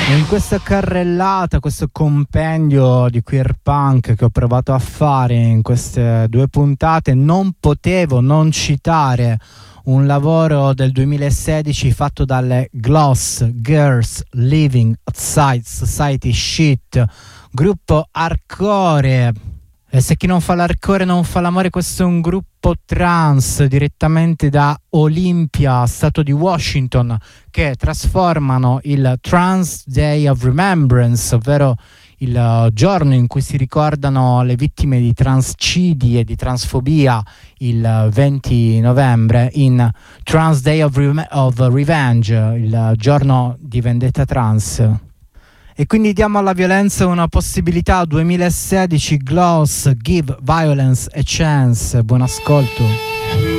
In questa carrellata, questo compendio di queer punk che ho provato a fare in queste 2 puntate, non potevo non citare un lavoro del 2016 fatto dalle Gloss Girls Living Outside Society Shit, gruppo hardcore. E se chi non fa l'hardcore non fa l'amore, questo è un gruppo trans direttamente da Olympia, stato di Washington, che trasformano il Trans Day of Remembrance, ovvero il giorno in cui si ricordano le vittime di transcidi e di transfobia, il 20 novembre, in Trans Day of Revenge, il giorno di vendetta trans. E quindi diamo alla violenza una possibilità. 2016, Gloss, Give Violence a Chance. Buon ascolto.